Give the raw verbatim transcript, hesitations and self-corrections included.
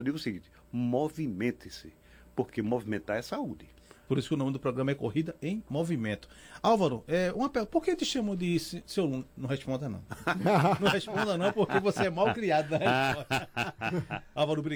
Eu digo o seguinte, movimente-se, porque movimentar é saúde. Por isso que o nome do programa é Corrida em Movimento. Álvaro, é, uma pergunta, por que te chamam de se- seu aluno? Não responda não. Não responda não, porque você é mal criado na resposta. Álvaro, obrigado.